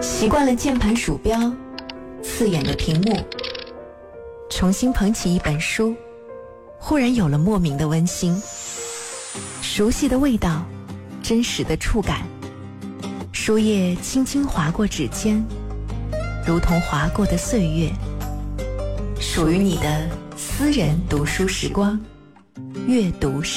习惯了键盘鼠标，刺眼的屏幕，重新捧起一本书，忽然有了莫名的温馨。熟悉的味道，真实的触感，书页轻轻划过指尖，如同划过的岁月，属于你的私人读书时光，阅读